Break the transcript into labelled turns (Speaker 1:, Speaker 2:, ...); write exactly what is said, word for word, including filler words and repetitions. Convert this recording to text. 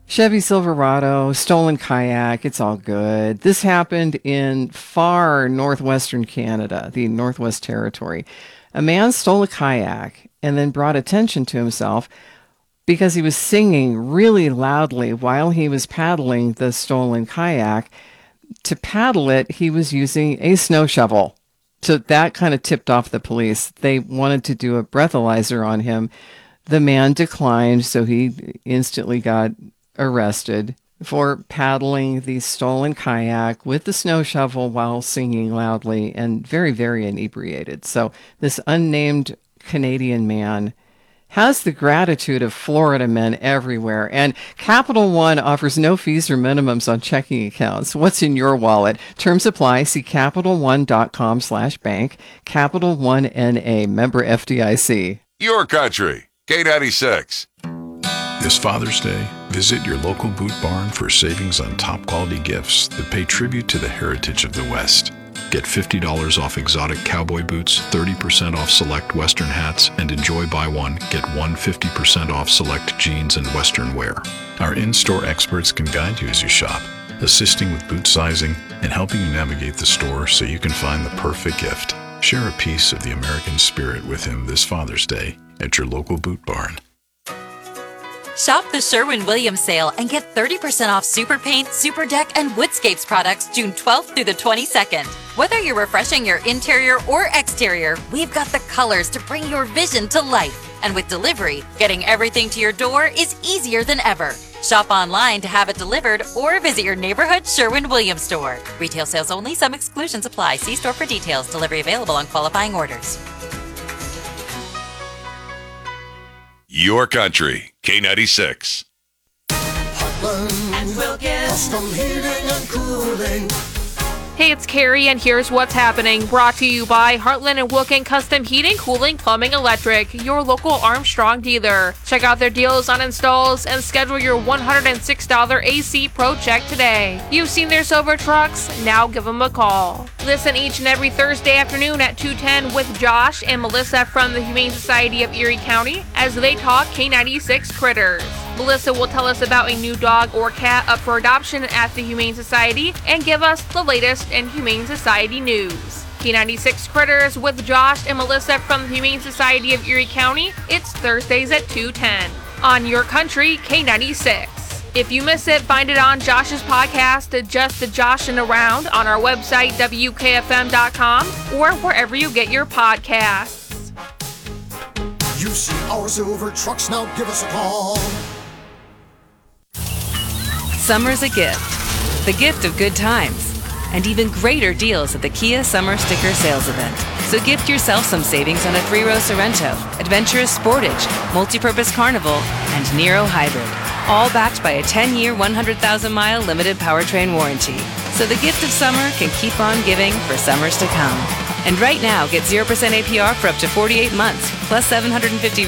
Speaker 1: Chevy Silverado, stolen kayak, it's all good. This happened in far northwestern Canada, the Northwest Territory. A man stole a kayak and then brought attention to himself because he was singing really loudly while he was paddling the stolen kayak. To paddle it, he was using a snow shovel. So that kind of tipped off the police. They wanted to do a breathalyzer on him. The man declined, so he instantly got arrested for paddling the stolen kayak with the snow shovel while singing loudly and very, very inebriated. So this unnamed Canadian man has the gratitude of Florida men everywhere. And Capital One offers no fees or minimums on checking accounts. What's in your wallet? Terms apply. See CapitalOne.com slash bank. Capital One N A, member F D I C.
Speaker 2: Your country, K ninety-six.
Speaker 3: This Father's Day, visit your local Boot Barn for savings on top quality gifts that pay tribute to the heritage of the West. Get fifty dollars off exotic cowboy boots, thirty percent off select Western hats, and enjoy buy one, get one fifty percent off select jeans and Western wear. Our in-store experts can guide you as you shop, assisting with boot sizing and helping you navigate the store so you can find the perfect gift. Share a piece of the American spirit with him this Father's Day at your local Boot Barn.
Speaker 4: Shop the Sherwin-Williams sale and get thirty percent off Super Paint, Super Deck, and Woodscapes products June twelfth through the twenty-second. Whether you're refreshing your interior or exterior, we've got the colors to bring your vision to life. And with delivery, getting everything to your door is easier than ever. Shop online to have it delivered or visit your neighborhood Sherwin-Williams store. Retail sales only. Some exclusions apply. See store for details. Delivery available on qualifying orders.
Speaker 2: Your country, K ninety-six.
Speaker 5: Heartland and Wilkins. Custom heating and cooling.
Speaker 6: Hey, it's Carrie, and here's what's happening. Brought to you by Heartland and Wilkin Custom Heating, Cooling, Plumbing, Electric, your local Armstrong dealer. Check out their deals on installs and schedule your one hundred six dollars A C Pro check today. You've seen their silver trucks? Now give them a call. Listen each and every Thursday afternoon at two ten with Josh and Melissa from the Humane Society of Erie County as they talk K ninety-six critters. Melissa will tell us about a new dog or cat up for adoption at the Humane Society and give us the latest in Humane Society news. K ninety-six Critters with Josh and Melissa from the Humane Society of Erie County. It's Thursdays at two ten on Your Country K ninety-six. If you miss it, find it on Josh's podcast, Just the Josh and Around, on our website, W K F M dot com, or wherever you get your podcasts.
Speaker 5: You see our silver trucks, now give us a call.
Speaker 7: Summer's a gift. The gift of good times. And even greater deals at the Kia Summer Sticker Sales Event. So gift yourself some savings on a three-row Sorrento, Adventurous Sportage, Multipurpose Carnival, and Nero Hybrid. All backed by a ten-year, one hundred thousand mile limited powertrain warranty. So the gift of summer can keep on giving for summers to come. And right now, get zero percent A P R for up to forty-eight months, plus seven hundred fifty